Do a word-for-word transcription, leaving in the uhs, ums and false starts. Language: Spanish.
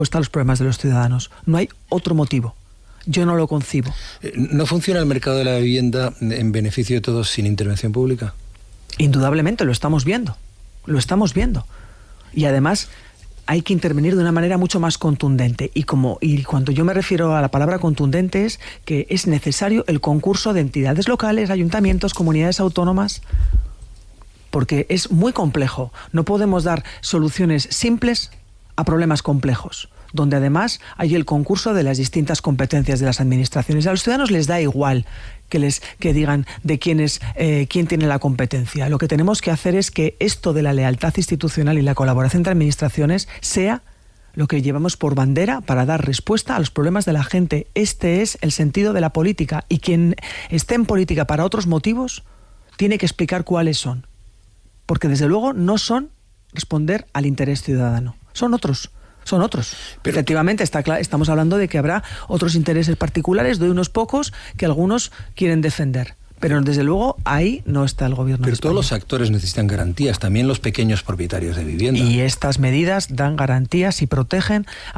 respuesta a los problemas de los ciudadanos. No hay otro motivo. Yo no lo concibo. ¿No funciona el mercado de la vivienda en beneficio de todos sin intervención pública? Indudablemente, lo estamos viendo. Lo estamos viendo. Y además hay que intervenir de una manera mucho más contundente. Y, como, y cuando yo me refiero a la palabra contundente es que es necesario el concurso de entidades locales, ayuntamientos, comunidades autónomas, porque es muy complejo. No podemos dar soluciones simples a problemas complejos, donde además hay el concurso de las distintas competencias de las administraciones. A los ciudadanos les da igual que les que digan de quién es eh, quién tiene la competencia. Lo que tenemos que hacer es que esto de la lealtad institucional y la colaboración entre administraciones sea lo que llevamos por bandera para dar respuesta a los problemas de la gente. Este es el sentido de la política, y quien esté en política para otros motivos tiene que explicar cuáles son, porque desde luego no son responder al interés ciudadano, son otros. Son otros. Pero efectivamente, está cl- estamos hablando de que habrá otros intereses particulares de unos pocos que algunos quieren defender. Pero desde luego ahí no está el gobierno. Pero de España. todos los actores necesitan garantías, también los pequeños propietarios de vivienda. Y estas medidas dan garantías y protegen